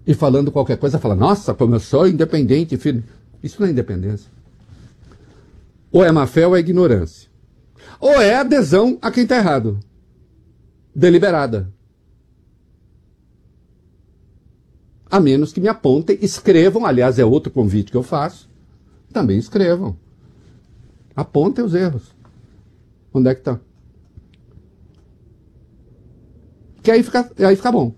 e falando qualquer coisa, fala, nossa, como eu sou independente, filho. Isso não é independência. Ou é má fé ou é ignorância. Ou é adesão a quem está errado. Deliberada. A menos que me apontem, escrevam, aliás, é outro convite que eu faço, também escrevam. Apontem os erros. Onde é que está? Que aí fica bom.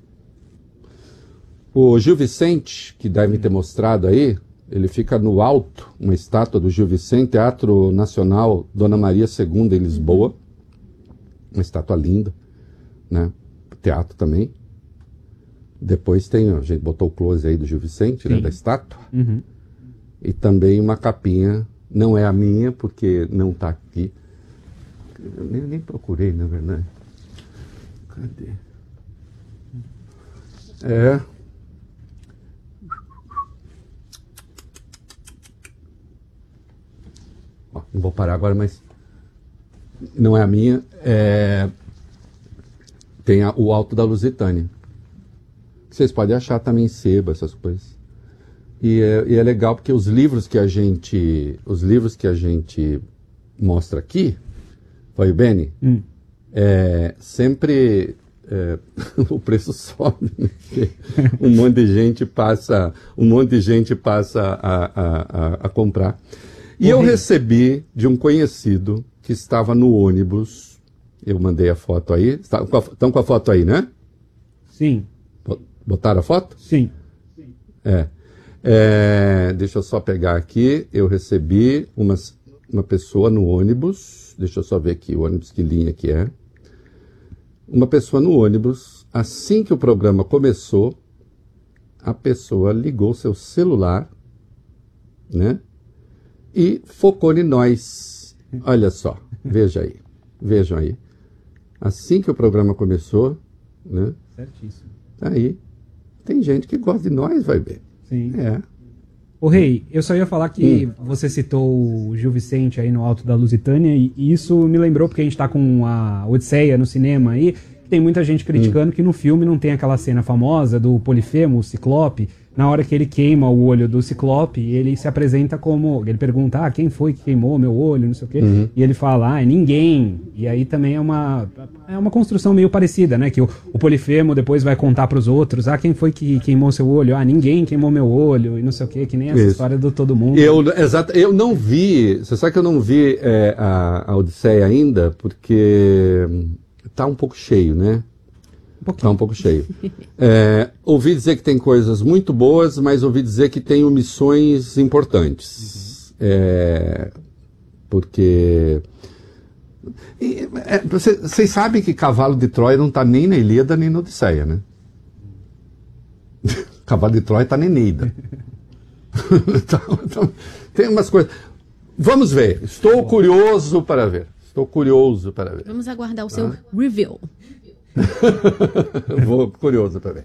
O Gil Vicente, que deve ter mostrado aí, ele fica no alto, uma estátua do Gil Vicente, Teatro Nacional Dona Maria II em Lisboa. Uma estátua linda, né? Teatro também. Depois tem, a gente botou o close aí do Gil Vicente, né, da estátua. Uhum. E também uma capinha, não é a minha, porque não está aqui. Eu nem procurei, na verdade. Cadê? Ó, não vou parar agora, mas não é a minha. Tem o Alto da Lusitânia. Vocês podem achar também em sebo, essas coisas. E é legal porque os livros que a gente mostra aqui, vai Beni, sempre o preço sobe, né? um monte de gente passa a comprar. E eu recebi de um conhecido que estava no ônibus, eu mandei a foto aí, estão com a foto aí, né? Sim. Botaram a foto? Sim. Deixa eu só pegar aqui. Eu recebi uma pessoa no ônibus. Deixa eu só ver aqui o ônibus, que linha que é. Uma pessoa no ônibus. Assim que o programa começou, a pessoa ligou seu celular, né? E focou em nós. Olha só. Vejam aí. Assim que o programa começou, né? Certíssimo. Tá aí. Tem gente que gosta de nós, vai ver. Sim. Ô Rei, eu só ia falar que você citou o Gil Vicente aí no Alto da Lusitânia e isso me lembrou porque a gente tá com a Odisseia no cinema aí, tem muita gente criticando que no filme não tem aquela cena famosa do Polifemo, o Ciclope, na hora que ele queima o olho do Ciclope, ele se apresenta como, ele pergunta, quem foi que queimou meu olho, não sei o quê, e ele fala, é ninguém, e aí também é uma construção meio parecida, né, que o Polifemo depois vai contar pros outros, quem foi que queimou seu olho, ninguém queimou meu olho, e não sei o quê, que nem essa história do todo mundo. Eu não vi, você sabe que eu não vi a Odisseia ainda, porque tá um pouco cheio, né? Está um pouco cheio. Ouvi dizer que tem coisas muito boas, mas ouvi dizer que tem omissões importantes. Porque... Vocês sabem que Cavalo de Troia não está nem na Ilíada nem na Odisseia, né? Cavalo de Troia está na Eneida. Então, tem umas coisas... Vamos ver. Estou curioso para ver. Vamos aguardar o seu review. Vou curioso para ver.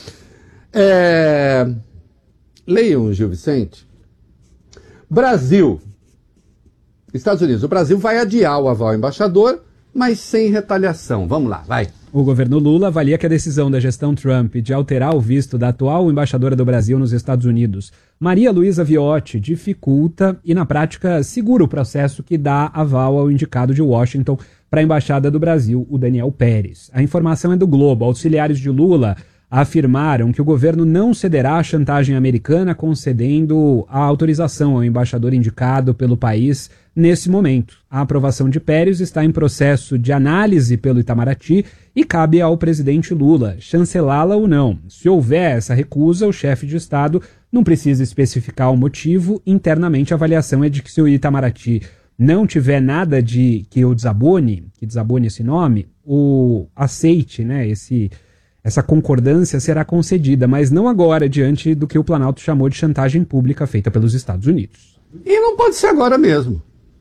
Leiam, Gil Vicente. Brasil. Estados Unidos. O Brasil vai adiar o aval ao embaixador, mas sem retaliação. Vamos lá, vai. O governo Lula avalia que a decisão da gestão Trump de alterar o visto da atual embaixadora do Brasil nos Estados Unidos, Maria Luísa Viotti, dificulta e, na prática, segura o processo que dá aval ao indicado de Washington para a Embaixada do Brasil, o Daniel Pérez. A informação é do Globo. Auxiliares de Lula afirmaram que o governo não cederá à chantagem americana, concedendo a autorização ao embaixador indicado pelo país nesse momento. A aprovação de Pérez está em processo de análise pelo Itamaraty e cabe ao presidente Lula chancelá-la ou não. Se houver essa recusa, o chefe de Estado não precisa especificar o motivo. Internamente, a avaliação é de que se o Itamaraty não tiver nada que desabone esse nome, o aceite, né, essa concordância será concedida, mas não agora, diante do que o Planalto chamou de chantagem pública feita pelos Estados Unidos. E não pode ser agora mesmo.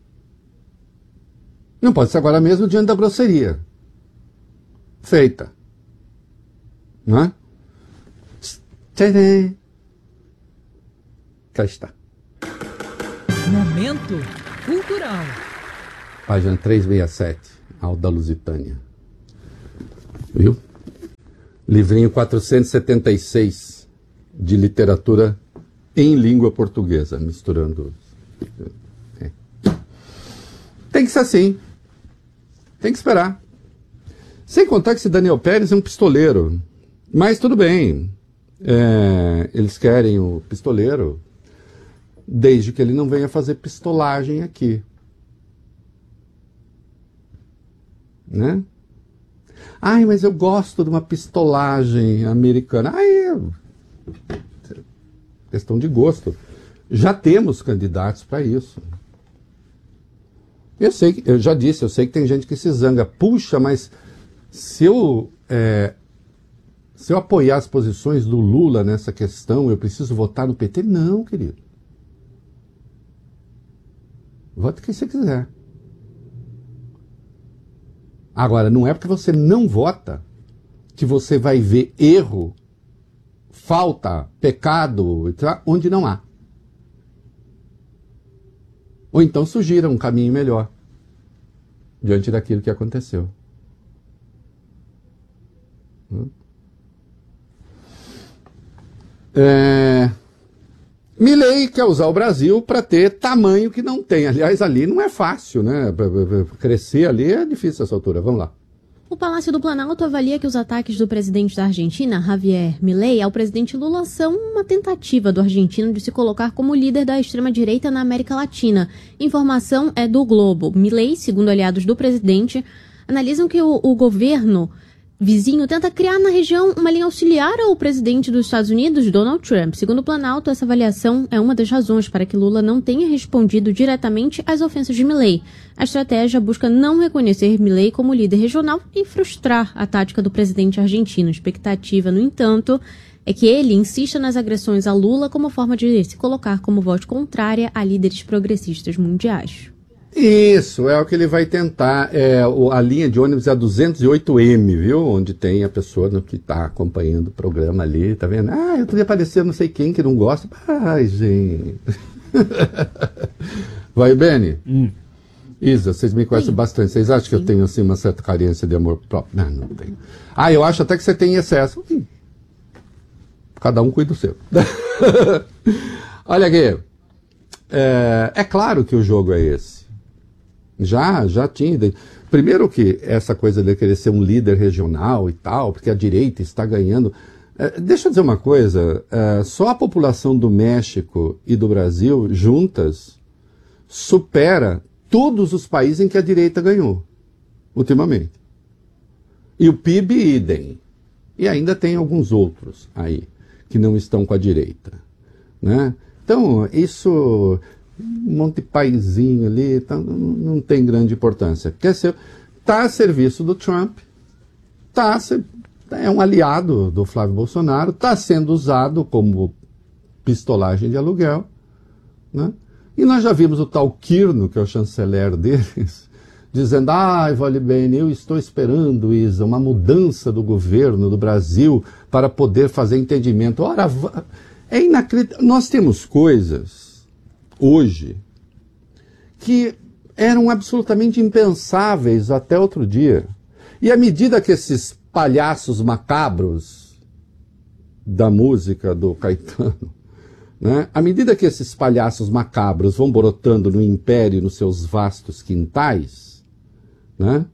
Não pode ser agora mesmo diante da grosseria feita. Não é? Tcharam! Cá está. Momento Cultural. Página 367, Alto da Lusitânia. Viu? Livrinho 476. de literatura em língua portuguesa, misturando. Tem que ser assim. Tem que esperar. Sem contar que esse Daniel Pérez é um pistoleiro. Mas tudo bem. Eles querem o pistoleiro desde que ele não venha fazer pistolagem aqui. Né? Ai, mas eu gosto de uma pistolagem americana. Questão de gosto. Já temos candidatos para isso. Eu já disse, eu sei que tem gente que se zanga. Puxa, mas se eu apoiar as posições do Lula nessa questão, eu preciso votar no PT? Não, querido. Vote quem você quiser. Agora, não é porque você não vota que você vai ver erro, falta, pecado, onde não há. Ou então sugira um caminho melhor diante daquilo que aconteceu. Milei quer usar o Brasil para ter tamanho que não tem. Aliás, ali não é fácil, né? Crescer ali é difícil nessa altura. Vamos lá. O Palácio do Planalto avalia que os ataques do presidente da Argentina, Javier Milei, ao presidente Lula são uma tentativa do argentino de se colocar como líder da extrema-direita na América Latina. Informação é do Globo. Milei, segundo aliados do presidente, analisam que o governo vizinho tenta criar na região uma linha auxiliar ao presidente dos Estados Unidos, Donald Trump. Segundo o Planalto, essa avaliação é uma das razões para que Lula não tenha respondido diretamente às ofensas de Milei. A estratégia busca não reconhecer Milei como líder regional e frustrar a tática do presidente argentino. A expectativa, no entanto, é que ele insista nas agressões a Lula como forma de se colocar como voz contrária a líderes progressistas mundiais. Isso, é o que ele vai tentar. A linha de ônibus é a 208M, viu? Onde tem a pessoa que está acompanhando o programa ali, tá vendo? Eu podia aparecer não sei quem que não gosta. Ai, gente. Vai, Beni? Isa, vocês me conhecem bastante. Vocês acham que eu tenho, assim, uma certa carência de amor próprio? Não tenho. Eu acho até que você tem excesso. Cada um cuida do seu. Olha aqui. É claro que o jogo é esse. Já tinha. Primeiro que essa coisa de querer ser um líder regional e tal, porque a direita está ganhando. Deixa eu dizer uma coisa, só a população do México e do Brasil, juntas, supera todos os países em que a direita ganhou, ultimamente. E o PIB, idem. E ainda tem alguns outros aí, que não estão com a direita. Né? Então, isso... um monte de paizinho ali, tá, não tem grande importância. Está a serviço do Trump, é um aliado do Flávio Bolsonaro, está sendo usado como pistolagem de aluguel. Né? E nós já vimos o tal Quirno, que é o chanceler deles, dizendo, vale bem, eu estou esperando, Isa, uma mudança do governo do Brasil para poder fazer entendimento. Ora, é inacreditável. Nós temos coisas hoje, que eram absolutamente impensáveis até outro dia. E à medida que esses palhaços macabros da música do Caetano, né, à medida que esses palhaços macabros vão brotando no império, nos seus vastos quintais, né,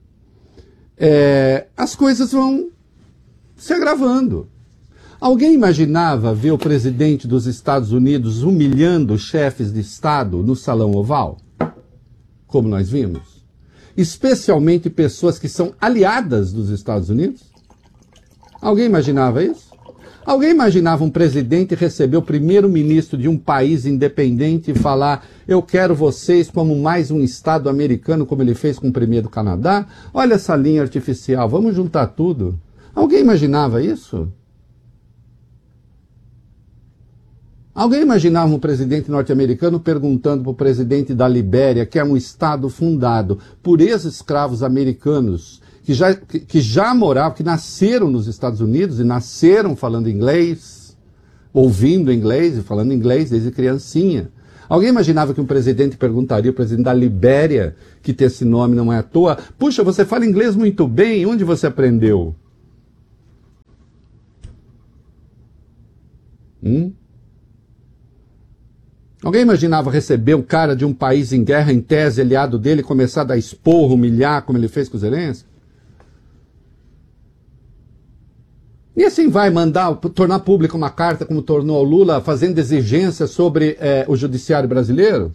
as coisas vão se agravando. Alguém imaginava ver o presidente dos Estados Unidos humilhando chefes de Estado no Salão Oval? Como nós vimos? Especialmente pessoas que são aliadas dos Estados Unidos? Alguém imaginava isso? Alguém imaginava um presidente receber o primeiro-ministro de um país independente e falar: eu quero vocês como mais um Estado americano, como ele fez com o primeiro do Canadá? Olha essa linha artificial, vamos juntar tudo. Alguém imaginava isso? Alguém imaginava um presidente norte-americano perguntando para o presidente da Libéria, que é um estado fundado por ex-escravos americanos, que já moravam, que nasceram nos Estados Unidos e nasceram falando inglês, ouvindo inglês e falando inglês desde criancinha. Alguém imaginava que um presidente perguntaria ao presidente da Libéria, que tem esse nome não é à toa, puxa, você fala inglês muito bem, onde você aprendeu? Alguém imaginava receber um cara de um país em guerra, em tese, aliado dele, começar a dar esporro, humilhar, como ele fez com o Zelensky? E assim vai tornar pública uma carta, como tornou o Lula, fazendo exigências sobre o judiciário brasileiro?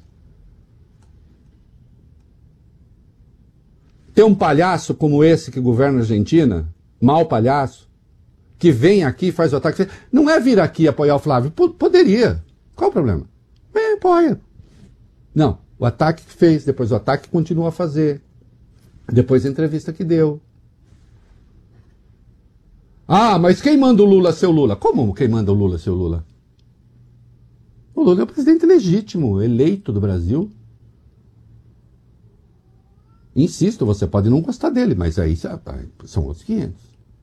Ter um palhaço como esse que governa a Argentina, mau palhaço, que vem aqui e faz o ataque. Não é vir aqui apoiar o Flávio. Poderia. Qual o problema? Apoia. Não. O ataque que fez, depois o ataque que continua a fazer. Depois a entrevista que deu. Ah, mas quem manda o Lula ser o Lula? Como quem manda o Lula ser o Lula? O Lula é o presidente legítimo, eleito do Brasil. Insisto, você pode não gostar dele, mas aí são outros 500.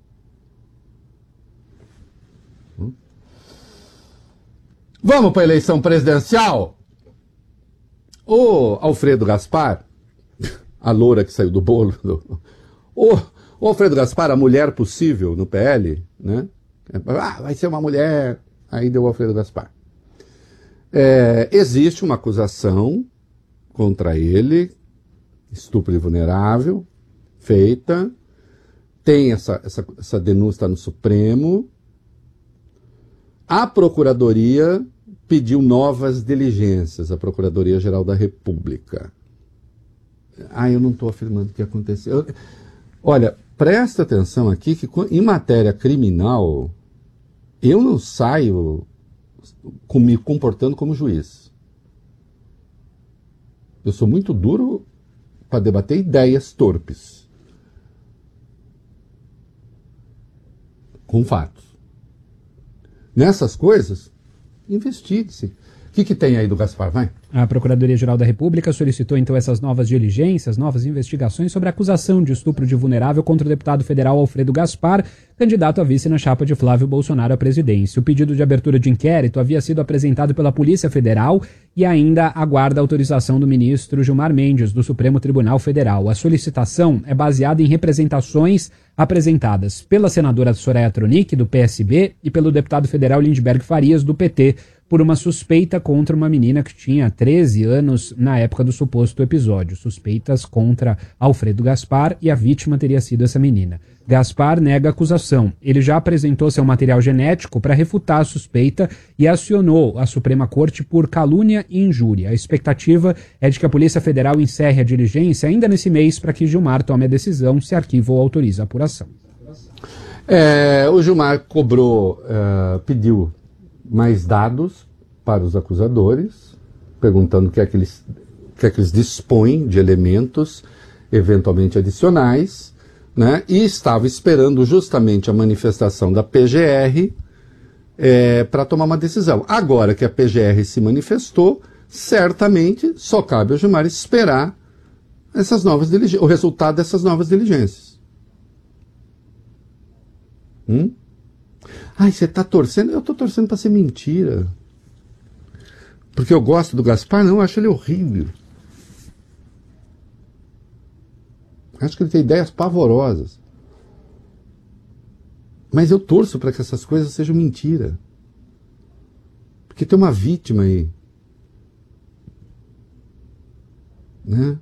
Vamos para a eleição presidencial? O Alfredo Gaspar, a loura que saiu do bolo, o Alfredo Gaspar, a mulher possível no PL, né? Vai ser uma mulher, aí deu o Alfredo Gaspar. Existe uma acusação contra ele, estupro de vulnerável, feita, tem essa denúncia, está no Supremo. A Procuradoria pediu novas diligências, a Procuradoria-Geral da República. Eu não estou afirmando que aconteceu. Olha, presta atenção aqui que em matéria criminal, eu não saio me comportando como juiz. Eu sou muito duro para debater ideias torpes. Com fatos. Nessas coisas, investigue-se. O que tem aí do Gaspar? Vai. A Procuradoria-Geral da República solicitou então essas novas diligências, novas investigações sobre a acusação de estupro de vulnerável contra o deputado federal Alfredo Gaspar, candidato a vice na chapa de Flávio Bolsonaro à presidência. O pedido de abertura de inquérito havia sido apresentado pela Polícia Federal e ainda aguarda a autorização do ministro Gilmar Mendes, do Supremo Tribunal Federal. A solicitação é baseada em representações apresentadas pela senadora Soraya Tronic, do PSB, e pelo deputado federal Lindbergh Farias, do PT, por uma suspeita contra uma menina que tinha 13 anos na época do suposto episódio. Suspeitas contra Alfredo Gaspar e a vítima teria sido essa menina. Gaspar nega a acusação. Ele já apresentou seu material genético para refutar a suspeita e acionou a Suprema Corte por calúnia e injúria. A expectativa é de que a Polícia Federal encerre a diligência ainda nesse mês para que Gilmar tome a decisão se arquiva ou autoriza a apuração. O Gilmar pediu mais dados para os acusadores, perguntando o que é que eles dispõem de elementos eventualmente adicionais, né? E estava esperando justamente a manifestação da PGR para tomar uma decisão. Agora que a PGR se manifestou, certamente só cabe ao Gilmar esperar o resultado dessas novas diligências. Você está torcendo? Eu estou torcendo para ser mentira. Porque eu gosto do Gaspar? Não, eu acho ele horrível. Acho que ele tem ideias pavorosas. Mas eu torço para que essas coisas sejam mentira. Porque tem uma vítima aí. Né?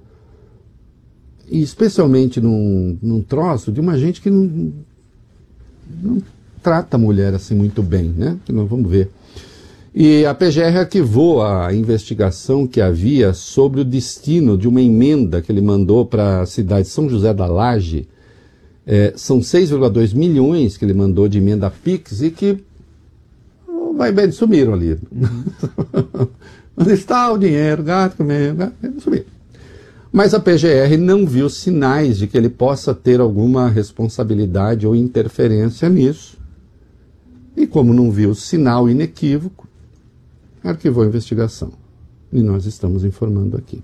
E especialmente num troço de uma gente que não trata a mulher assim muito bem, né? Vamos ver. E a PGR arquivou a investigação que havia sobre o destino de uma emenda que ele mandou para a cidade de São José da Laje. São 6,2 milhões que ele mandou de emenda PIX e que sumiram ali. Onde está o dinheiro? Gato comendo, sumiram. Mas a PGR não viu sinais de que ele possa ter alguma responsabilidade ou interferência nisso. E como não viu sinal inequívoco, arquivou a investigação. E nós estamos informando aqui.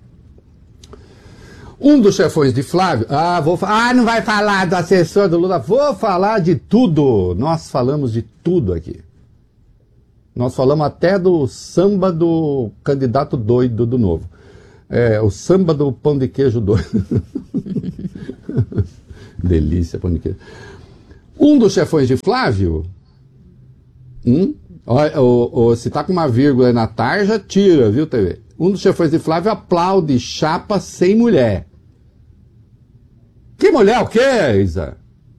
Um dos chefões de Flávio... não vai falar do assessor do Lula. Vou falar de tudo. Nós falamos de tudo aqui. Nós falamos até do samba do candidato doido do Novo. O samba do pão de queijo doido. Delícia, pão de queijo. Um dos chefões de Flávio... Se tá com uma vírgula aí na tarja, tira, viu, TV? Um dos chefões de Flávio aplaude chapa sem mulher. Que mulher o quê, Isa?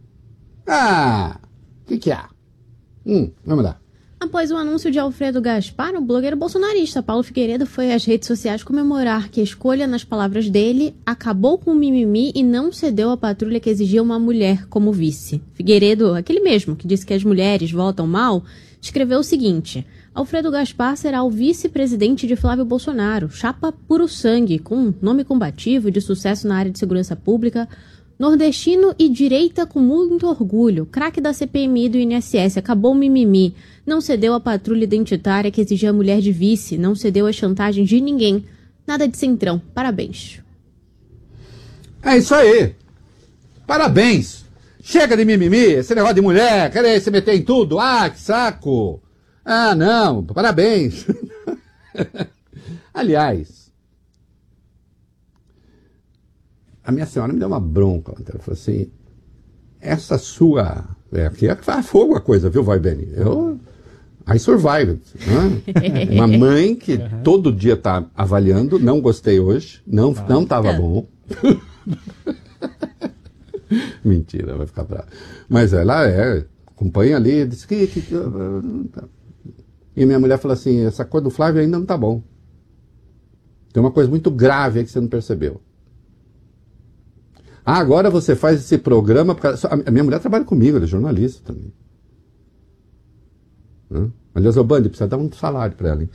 O que há? Vamos lá. Após o anúncio de Alfredo Gaspar, o blogueiro bolsonarista Paulo Figueiredo foi às redes sociais comemorar que a escolha, nas palavras dele, acabou com o mimimi e não cedeu à patrulha que exigia uma mulher como vice. Figueiredo, aquele mesmo que disse que as mulheres votam mal, escreveu o seguinte: Alfredo Gaspar será o vice-presidente de Flávio Bolsonaro, chapa puro sangue, com nome combativo e de sucesso na área de segurança pública, nordestino e direita com muito orgulho, craque da CPMI do INSS, acabou o mimimi, não cedeu à patrulha identitária que exigia a mulher de vice, não cedeu às chantagens de ninguém, nada de centrão, parabéns. É isso aí, parabéns, chega de mimimi, esse negócio de mulher, querer se meter em tudo, que saco, não, parabéns. Aliás, a minha senhora me deu uma bronca ontem. Ela falou assim: essa sua. Aqui é fogo a coisa, viu, vai, Benny? I survived. Né? Uma mãe que todo dia tá avaliando, não gostei hoje, não tava bom. Mentira, vai ficar brava. Mas ela acompanha ali, disse que. E minha mulher falou assim: essa coisa do Flávio ainda não tá bom. Tem uma coisa muito grave aí que você não percebeu. Agora você faz esse programa... A minha mulher trabalha comigo, ela é jornalista também. Aliás, o Band precisa dar um salário para ela. Hein?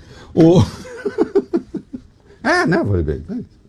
Não, vou ver.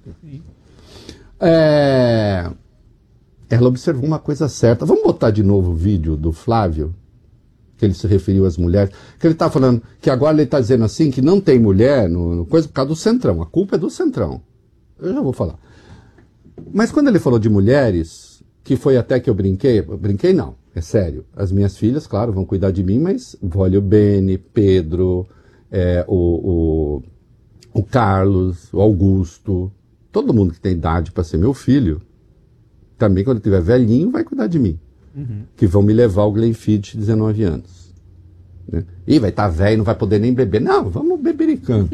Ela observou uma coisa certa. Vamos botar de novo o vídeo do Flávio, que ele se referiu às mulheres, que ele está falando que agora ele está dizendo assim, que não tem mulher no coisa por causa do Centrão. A culpa é do Centrão. Eu já vou falar. Mas quando ele falou de mulheres, que foi até que eu brinquei não, é sério. As minhas filhas, claro, vão cuidar de mim, mas Vólio Bene, Pedro, o Carlos, o Augusto, todo mundo que tem idade para ser meu filho, também quando eu estiver velhinho vai cuidar de mim. Que vão me levar ao Glenfiddich de 19 anos. Né? E vai estar velho, não vai poder nem beber. Não, vamos bebericando.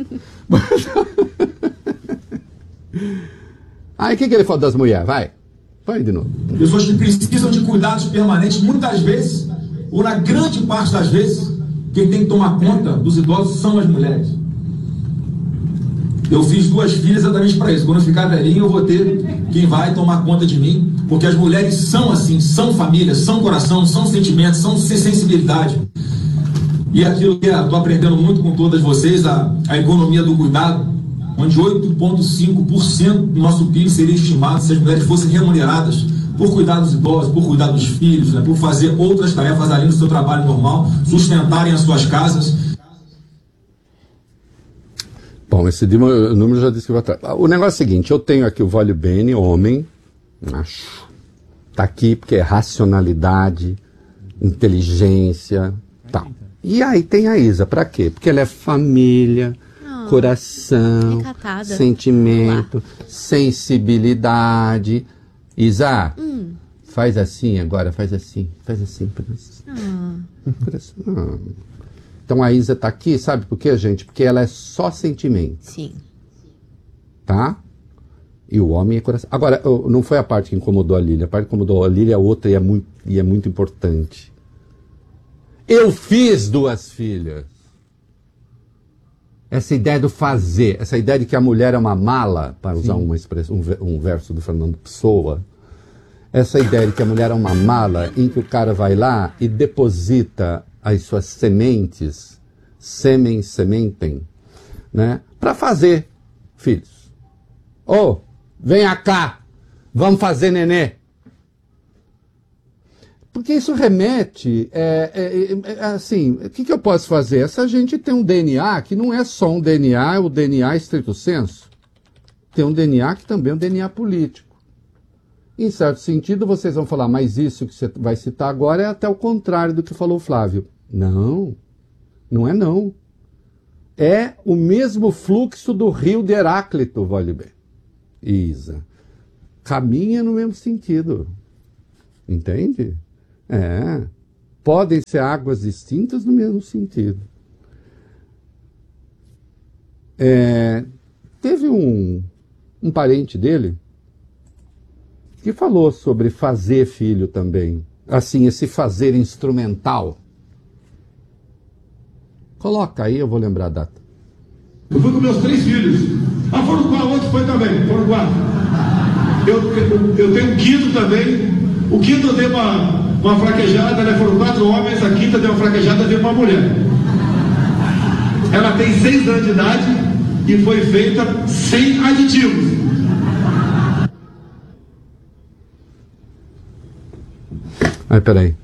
Aí o que ele falou das mulheres? Vai de novo. Pessoas que precisam de cuidados permanentes, muitas vezes, ou na grande parte das vezes, quem tem que tomar conta dos idosos são as mulheres. Eu fiz 2 filhas exatamente para isso. Quando eu ficar velhinho, eu vou ter quem vai tomar conta de mim, porque as mulheres são assim, são família, são coração, são sentimento, são sensibilidade. E aquilo que estou aprendendo muito com todas vocês, a economia do cuidado, onde 8,5% do nosso PIB seria estimado se as mulheres fossem remuneradas por cuidar dos idosos, por cuidar dos filhos, né, por fazer outras tarefas além do seu trabalho normal, sustentarem as suas casas. Bom, esse número já disse que vai atrás. O negócio é o seguinte, eu tenho aqui o Vólio Bene, homem, macho, tá aqui porque é racionalidade, inteligência, tal. E aí tem a Isa, pra quê? Porque ela é família, coração, sentimento, sensibilidade. Isa, faz assim agora, faz assim. Então a Isa tá aqui, sabe por quê, gente? Porque ela é só sentimento. Sim. Tá? E o homem é coração. Agora, não foi a parte que incomodou a Lília. A parte que incomodou a Lília é outra e é muito importante. Eu fiz 2 filhas. Essa ideia do fazer, essa ideia de que a mulher é uma mala, para usar uma expressão, um verso do Fernando Pessoa, essa ideia de que a mulher é uma mala em que o cara vai lá e deposita as suas sementes, sementem, né, para fazer filhos. Venha cá, vamos fazer nenê. Porque isso remete, assim, o que eu posso fazer? Essa gente tem um DNA que não é só um DNA, o DNA estrito senso. Tem um DNA que também é um DNA político. Em certo sentido, vocês vão falar, mas isso que você vai citar agora é até o contrário do que falou o Flávio. Não é não. É o mesmo fluxo do rio de Heráclito, Vólio Bene. Isa. Caminha no mesmo sentido. Entende? Podem ser águas distintas no mesmo sentido. Teve um parente dele que falou sobre fazer filho também. Assim, esse fazer instrumental. Coloca aí, eu vou lembrar a data. Eu fui com meus 3 filhos. Foram 4, onde foi também? Foram 4. Eu tenho um quinto também. O quinto eu dei uma fraquejada, né? Foram 4 homens, a quinta deu uma fraquejada, veio uma mulher. Ela tem 6 anos de idade e foi feita sem aditivos. Peraí.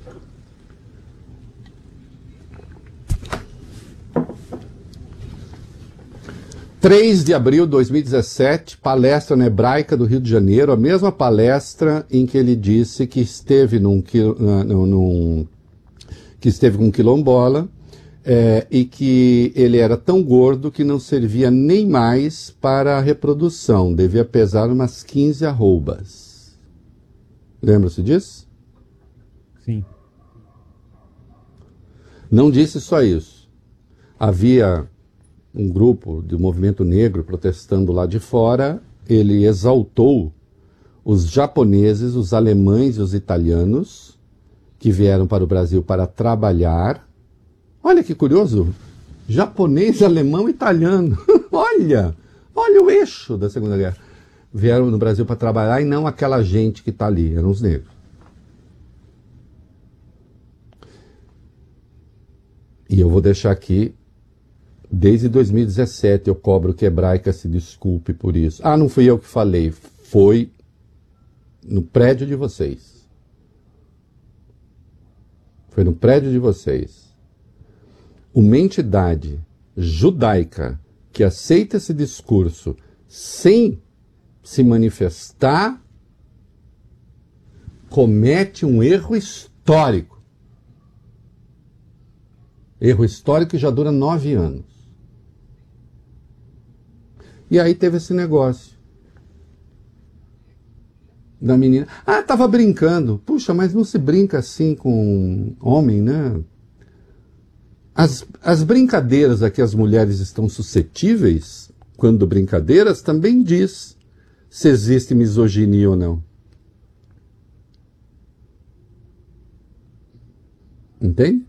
– 3 de abril de 2017, palestra na Hebraica do Rio de Janeiro, a mesma palestra em que ele disse que esteve com um quilombola e que ele era tão gordo que não servia nem mais para a reprodução, devia pesar umas 15 arrobas. Lembra-se disso? Sim. Não disse só isso. Havia um grupo do movimento negro protestando lá de fora. Ele exaltou os japoneses, os alemães e os italianos que vieram para o Brasil para trabalhar. Olha que curioso, japonês, alemão e italiano. olha o eixo da Segunda Guerra. Vieram no Brasil para trabalhar e não aquela gente que está ali, eram os negros. E eu vou deixar aqui, desde 2017 eu cobro que a Hebraica se desculpe por isso. Não fui eu que falei, foi no prédio de vocês. Foi no prédio de vocês. Uma entidade judaica que aceita esse discurso sem se manifestar comete um erro histórico. Erro histórico que já dura 9 anos. E aí teve esse negócio da menina. Tava brincando. Puxa, mas não se brinca assim com homem, né? As brincadeiras a que as mulheres estão suscetíveis, quando brincadeiras, também diz se existe misoginia ou não. Entende?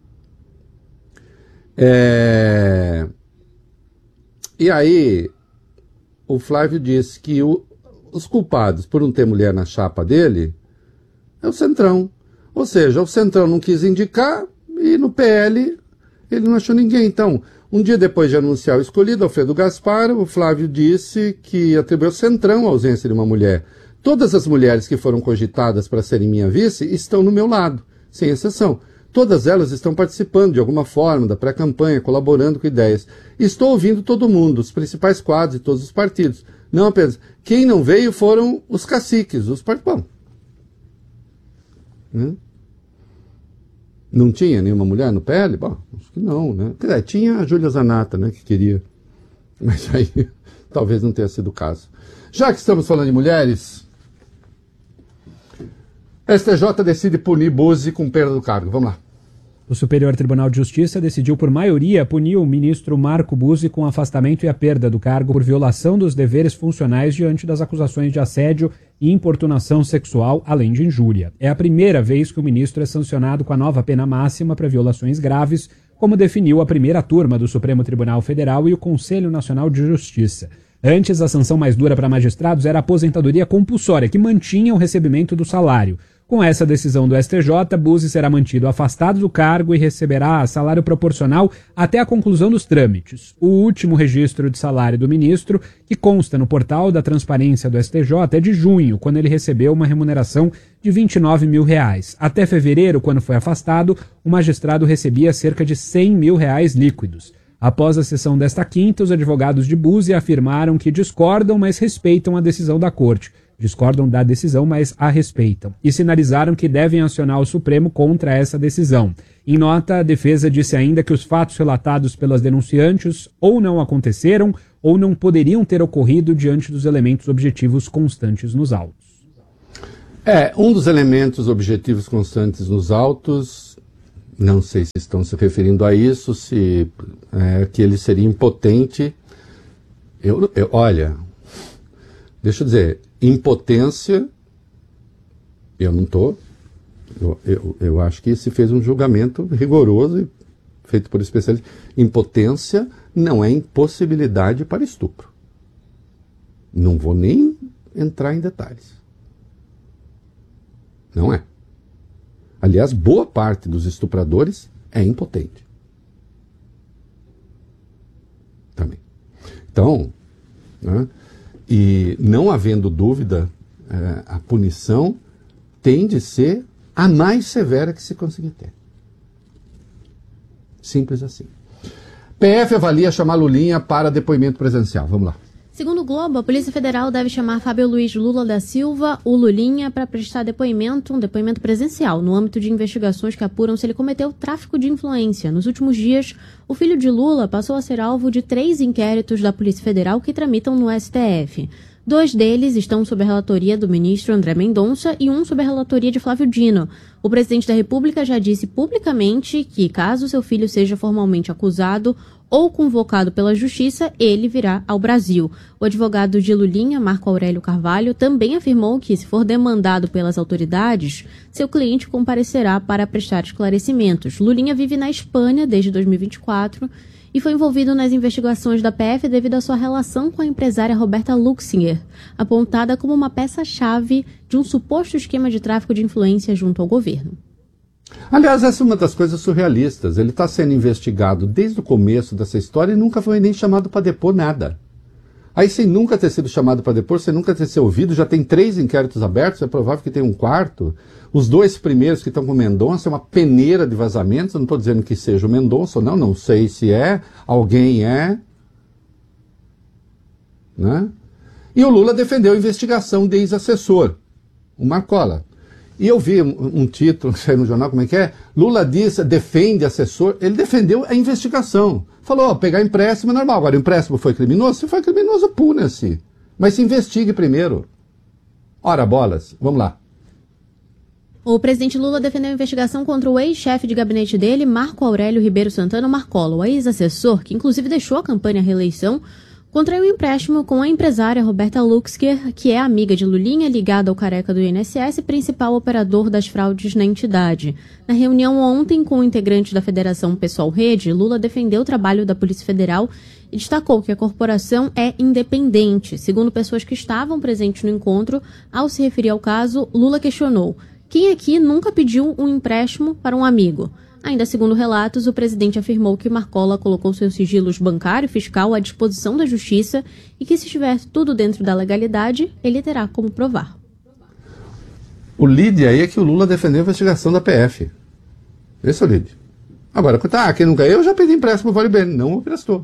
E aí, o Flávio disse que os culpados por não ter mulher na chapa dele é o Centrão. Ou seja, o Centrão não quis indicar e no PL ele não achou ninguém. Então, um dia depois de anunciar o escolhido, Alfredo Gaspar, o Flávio disse que atribuiu ao Centrão a ausência de uma mulher. Todas as mulheres que foram cogitadas para serem minha vice estão no meu lado, sem exceção. Todas elas estão participando de alguma forma da pré-campanha, colaborando com ideias. Estou ouvindo todo mundo, os principais quadros de todos os partidos. Não apenas. Quem não veio foram os caciques, os partidos. Não tinha nenhuma mulher no PL? Bom, acho que não, né? Tinha a Júlia Zanata, né, que queria. Mas aí talvez não tenha sido o caso. Já que estamos falando de mulheres, STJ decide punir Buzzi com perda do cargo. Vamos lá. O Superior Tribunal de Justiça decidiu por maioria punir o ministro Marco Buzzi com afastamento e a perda do cargo por violação dos deveres funcionais diante das acusações de assédio e importunação sexual, além de injúria. É a primeira vez que o ministro é sancionado com a nova pena máxima para violações graves, como definiu a primeira turma do Supremo Tribunal Federal e o Conselho Nacional de Justiça. Antes, a sanção mais dura para magistrados era a aposentadoria compulsória, que mantinha o recebimento do salário. Com essa decisão do STJ, Buzzi será mantido afastado do cargo e receberá salário proporcional até a conclusão dos trâmites. O último registro de salário do ministro, que consta no portal da transparência do STJ, é de junho, quando ele recebeu uma remuneração de R$29 mil. Até fevereiro, quando foi afastado, o magistrado recebia cerca de R$100 mil líquidos. Após a sessão desta quinta, os advogados de Buzzi afirmaram que discordam, mas respeitam a decisão da Corte. Discordam da decisão, mas a respeitam. E sinalizaram que devem acionar o Supremo contra essa decisão. Em nota, a defesa disse ainda que os fatos relatados pelas denunciantes ou não aconteceram ou não poderiam ter ocorrido diante dos elementos objetivos constantes nos autos. Um dos elementos objetivos constantes nos autos, não sei se estão se referindo a isso, se que ele seria impotente Olha, deixa eu dizer, impotência, eu não estou. Eu acho que se fez um julgamento rigoroso e feito por especialistas. Impotência não é impossibilidade para estupro. Não vou nem entrar em detalhes. Não é. Aliás, boa parte dos estupradores é impotente. Também. Então, né, e não havendo dúvida, a punição tem de ser a mais severa que se conseguir ter. Simples assim. PF avalia chamar Lulinha para depoimento presencial. Vamos lá. Segundo o Globo, a Polícia Federal deve chamar Fábio Luiz Lula da Silva, o Lulinha, para prestar um depoimento presencial, no âmbito de investigações que apuram se ele cometeu tráfico de influência. Nos últimos dias, o filho de Lula passou a ser alvo de 3 inquéritos da Polícia Federal que tramitam no STF. 2 deles estão sob a relatoria do ministro André Mendonça e um sob a relatoria de Flávio Dino. O presidente da República já disse publicamente que, caso seu filho seja formalmente acusado ou convocado pela Justiça, ele virá ao Brasil. O advogado de Lulinha, Marco Aurélio Carvalho, também afirmou que, se for demandado pelas autoridades, seu cliente comparecerá para prestar esclarecimentos. Lulinha vive na Espanha desde 2024 e foi envolvido nas investigações da PF devido à sua relação com a empresária Roberta Luxinger, apontada como uma peça-chave de um suposto esquema de tráfico de influência junto ao governo. Aliás, essa é uma das coisas surrealistas. Ele está sendo investigado desde o começo dessa história e nunca foi nem chamado para depor nada. Aí, sem nunca ter sido chamado para depor, sem nunca ter sido ouvido, já tem 3 inquéritos abertos, é provável que tenha um 4º. Os 2 primeiros que estão com o Mendonça é uma peneira de vazamentos. Eu não estou dizendo que seja o Mendonça ou não sei se é, alguém é. Né? E o Lula defendeu a investigação de ex-assessor, o Marcola. E eu vi um título que saiu no jornal, como é que é? Lula defende assessor. Ele defendeu a investigação. Falou, pegar empréstimo é normal. Agora, o empréstimo foi criminoso? Se foi criminoso, puna-se. Mas se investigue primeiro. Ora, bolas. Vamos lá. O presidente Lula defendeu a investigação contra o ex-chefe de gabinete dele, Marco Aurélio Ribeiro Santana Marcola. O ex-assessor, que inclusive deixou a campanha à reeleição, contraiu um empréstimo com a empresária Roberta Luxinger, que é amiga de Lulinha, ligada ao careca do INSS e principal operador das fraudes na entidade. Na reunião ontem com integrantes da Federação Pessoal Rede, Lula defendeu o trabalho da Polícia Federal e destacou que a corporação é independente. Segundo pessoas que estavam presentes no encontro, ao se referir ao caso, Lula questionou: quem aqui nunca pediu um empréstimo para um amigo? Ainda segundo relatos, o presidente afirmou que Marcola colocou seus sigilos bancário e fiscal à disposição da Justiça e que, se estiver tudo dentro da legalidade, ele terá como provar. O lead aí é que o Lula defendeu a investigação da PF. Esse é o lead. Agora, quem nunca eu já pedi empréstimo, vale bem. Não emprestou.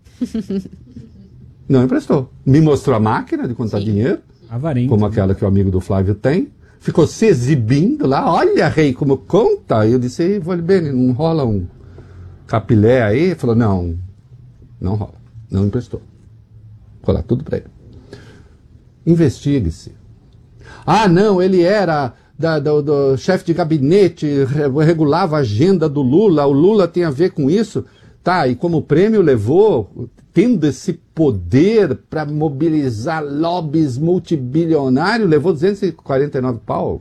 Não emprestou. Me mostrou a máquina de contar dinheiro, como aquela que o amigo do Flávio tem. Ficou se exibindo lá, olha, rei, como conta. Eu disse, vale bem, não rola um capilé aí? Ele falou, não rola, não emprestou. Vou lá, tudo para ele. Investigue-se. Ah, não, ele era do chefe de gabinete, regulava a agenda do Lula, o Lula tem a ver com isso. Tá, e como prêmio levou, tendo esse poder para mobilizar lobbies multibilionários, levou 249 pau.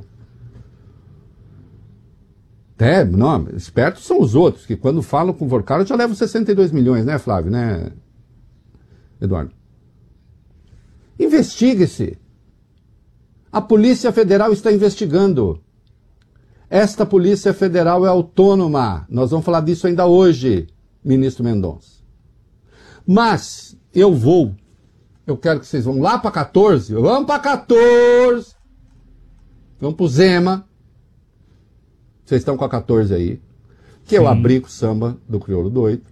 Não, espertos são os outros, que quando falam com o Vorcaro já levam 62 milhões, né, Flávio, né, Eduardo? Investigue-se. A Polícia Federal está investigando. Esta Polícia Federal é autônoma. Nós vamos falar disso ainda hoje, ministro Mendonça. Mas eu quero que vocês vão lá para 14, vamos para 14, vamos para o Zema, vocês estão com a 14 aí, que é o Abrico Samba do Crioulo Doido,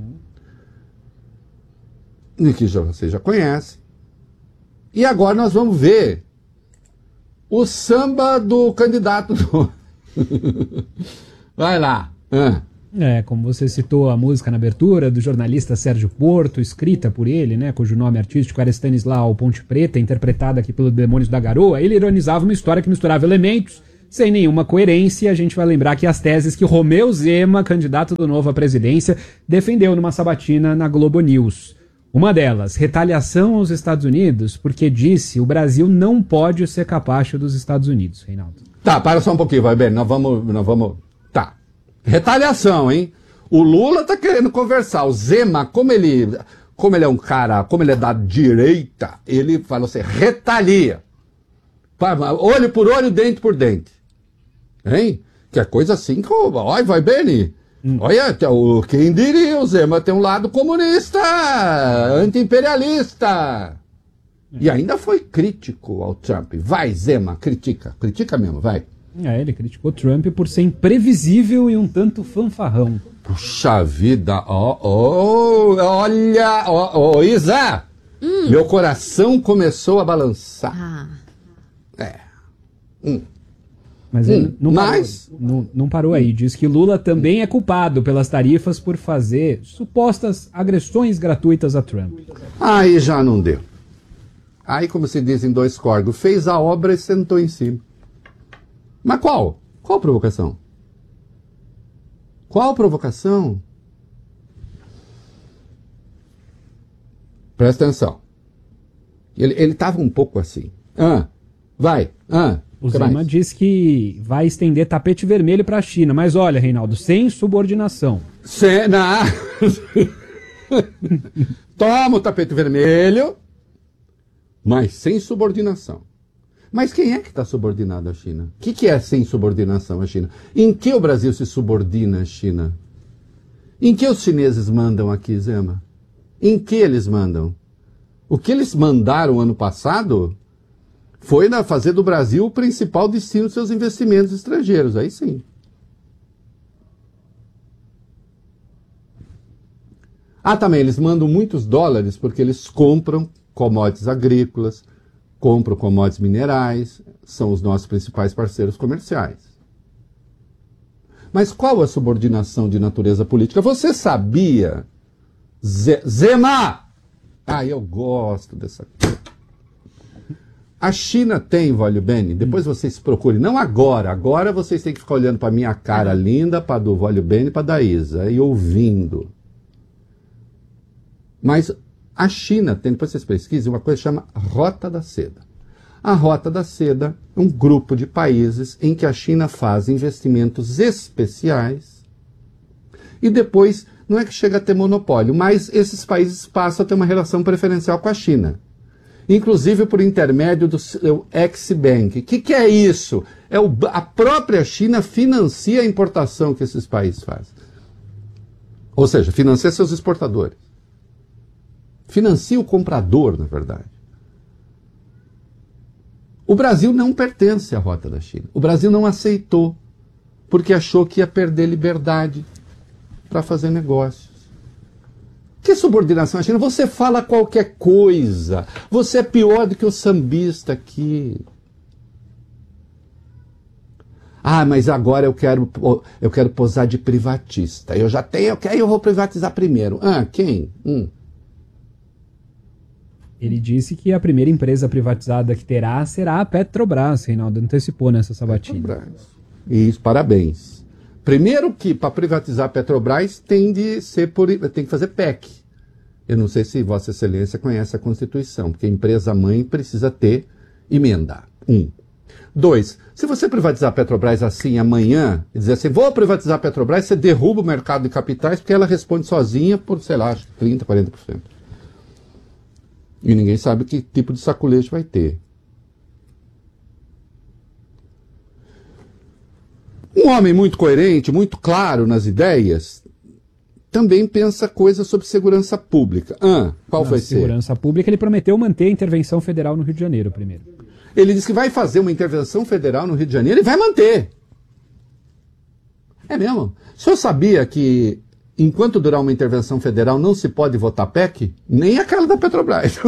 e que vocês já conhecem, e agora nós vamos ver o samba do candidato do... Vai lá. Como você citou a música na abertura, do jornalista Sérgio Porto, escrita por ele, né, cujo nome artístico era Stanislau Ponte Preta, interpretada aqui pelo Demônios da Garoa. Ele ironizava uma história que misturava elementos sem nenhuma coerência. A gente vai lembrar que as teses que Romeu Zema, candidato do Novo à presidência, defendeu numa sabatina na Globo News. Uma delas, retaliação aos Estados Unidos, porque disse o Brasil não pode ser capacho dos Estados Unidos, Reinaldo. Tá, para só um pouquinho, vai bem, nós vamos... Tá, retaliação, hein? O Lula tá querendo conversar, o Zema, como ele é um cara, como ele é da direita, ele fala assim, retalia. Olho por olho, dente por dente. Hein? Que é coisa assim, olha, vai bem, olha, quem diria, o Zema tem um lado comunista, anti-imperialista. E ainda foi crítico ao Trump. Vai, Zema, critica mesmo, vai. Ele criticou Trump por ser imprevisível e um tanto fanfarrão. Puxa vida, olha, Isa, meu coração começou a balançar. Mas ele não parou aí. Diz que Lula também é culpado pelas tarifas por fazer supostas agressões gratuitas a Trump. Aí já não deu. Aí, como se diz em dois córregos, fez a obra e sentou em cima. Mas qual? Qual provocação? Qual provocação? Presta atenção. Ele estava um pouco assim. O Zema diz que vai estender tapete vermelho para a China. Mas olha, Reinaldo, sem subordinação. Toma o tapete vermelho, mas sem subordinação. Mas quem é que está subordinado à China? O que é sem subordinação à China? Em que o Brasil se subordina à China? Em que os chineses mandam aqui, Zema? Em que eles mandam? O que eles mandaram ano passado foi fazer do Brasil o principal destino dos seus investimentos estrangeiros. Aí sim. Também, eles mandam muitos dólares porque eles compram commodities agrícolas, compram commodities minerais, são os nossos principais parceiros comerciais. Mas qual a subordinação de natureza política? Você sabia, Zema? Eu gosto dessa coisa. A China tem, Vólio Bene, depois vocês procurem, não agora, agora vocês têm que ficar olhando para minha cara linda, para do Vólio Bene e para da Isa, e ouvindo. Mas a China tem, depois vocês pesquisem, uma coisa que chama Rota da Seda. A Rota da Seda é um grupo de países em que a China faz investimentos especiais e depois não é que chega a ter monopólio, mas esses países passam a ter uma relação preferencial com a China. Inclusive por intermédio do Ex-Bank. O que é isso? A própria China financia a importação que esses países fazem. Ou seja, financia seus exportadores. Financia o comprador, na verdade. O Brasil não pertence à Rota da China. O Brasil não aceitou, porque achou que ia perder liberdade para fazer negócios. Que subordinação à China? Você fala qualquer coisa. Você é pior do que o sambista aqui. Mas agora eu quero posar de privatista. Eu vou privatizar primeiro. Quem? Ele disse que a primeira empresa privatizada que terá será a Petrobras, Reinaldo antecipou nessa sabatina. Petrobras. Isso, parabéns. Primeiro que para privatizar a Petrobras tem que fazer PEC. Eu não sei se Vossa Excelência conhece a Constituição, porque a empresa-mãe precisa ter emenda. 1. 2. Se você privatizar a Petrobras assim amanhã, e dizer assim, vou privatizar a Petrobras, você derruba o mercado de capitais, porque ela responde sozinha por, sei lá, 30%, 40%. E ninguém sabe que tipo de saculejo vai ter. Um homem muito coerente, muito claro nas ideias, também pensa coisas sobre segurança pública. Qual vai ser? Segurança pública, ele prometeu manter a intervenção federal no Rio de Janeiro primeiro. Ele disse que vai fazer uma intervenção federal no Rio de Janeiro e vai manter. É mesmo? O senhor sabia que enquanto durar uma intervenção federal não se pode votar PEC? Nem aquela da Petrobras.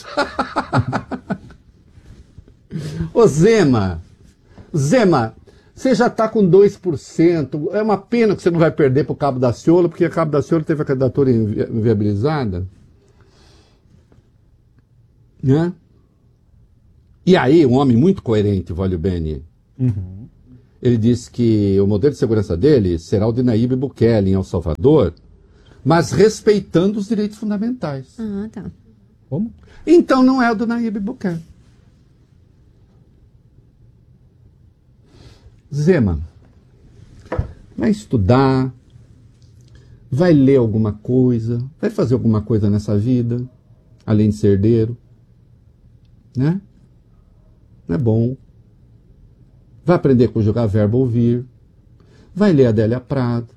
Ô Zema, você já está com 2%. É uma pena que você não vai perder para o Cabo da Ciolo, porque o Cabo da Ciolo teve a candidatura inviabilizada. Né? E aí, um homem muito coerente, Vólio Bene, ele disse que o modelo de segurança dele será o de Nayib Bukele em El Salvador, mas respeitando os direitos fundamentais. Ah, tá. Como? Então não é o do Nayib Bukele. Zema, vai estudar, vai ler alguma coisa, vai fazer alguma coisa nessa vida, além de ser herdeiro, né? Não é bom. Vai aprender a conjugar verbo ouvir, vai ler Adélia Prado.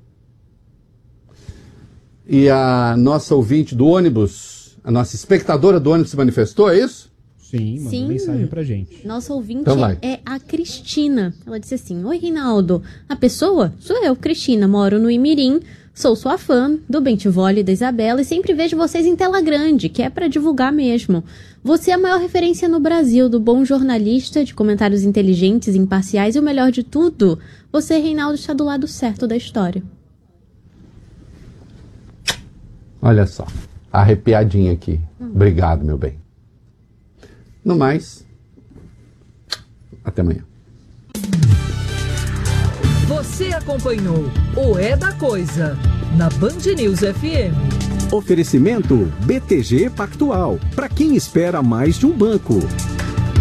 E a nossa ouvinte do ônibus, a nossa espectadora do ônibus se manifestou, é isso? Sim, mandou mensagem pra gente. Nossa ouvinte Então vai. é a Cristina. Ela disse assim: Oi, Reinaldo. A pessoa? Sou eu, Cristina. Moro no Imirim. Sou sua fã do Bentivoli e da Isabela e sempre vejo vocês em tela grande, que é pra divulgar mesmo. Você é a maior referência no Brasil do bom jornalista, de comentários inteligentes, imparciais e o melhor de tudo, você, Reinaldo, está do lado certo da história. Olha só, arrepiadinha aqui. Obrigado, meu bem. No mais, até amanhã. Você acompanhou o É da Coisa na Band News FM. Oferecimento BTG Pactual. Para quem espera mais de um banco.